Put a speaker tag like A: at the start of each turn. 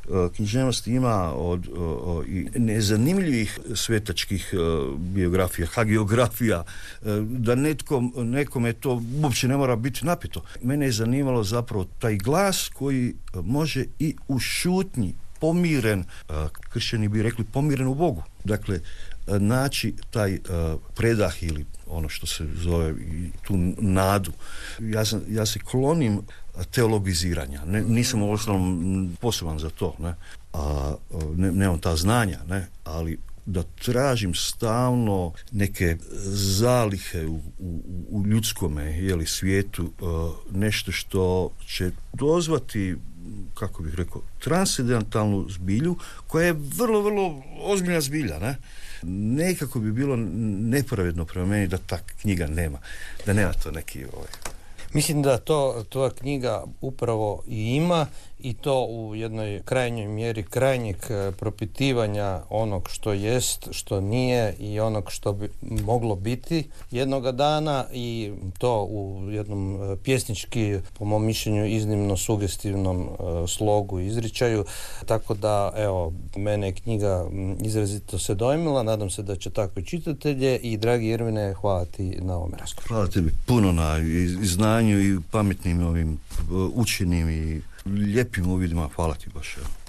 A: književnost ima i nezanimljivih svetačkih biografija, hagiografija, da nekome to uopće ne mora biti napito. Mene je zanimalo zapravo taj glas koji može i u šutnji pomiren, kršćani bi rekli pomiren u Bogu. Dakle, naći taj predah ili ono što se zove tu nadu. Ja se klonim teologiziranja. Nisam u osnovom poseban za to, nemam ta znanja, ali da tražim stalno neke zalihe u ljudskome svijetu, nešto što će dozvati, kako bih rekao, transcendentalnu zbilju koja je vrlo, vrlo ozbiljna zbilja, Nekako bi bilo nepravedno prema meni da ta knjiga nema, da nema to neki
B: Mislim da to knjiga upravo i ima, i to u jednoj krajnjoj mjeri krajnjeg propitivanja onog što jest, što nije i onog što bi moglo biti jednoga dana, i to u jednom pjesnički, po mom mišljenju, iznimno sugestivnom slogu i izričaju. Tako da, evo, mene je knjiga izrazito se dojmila, nadam se da će tako i čitatelje, i dragi Irvine, hvala ti na ovome razgovoru.
A: Hvala tebi puno na znanju i pametnim ovim učenim i lijepim uvidima, hvala ti baš.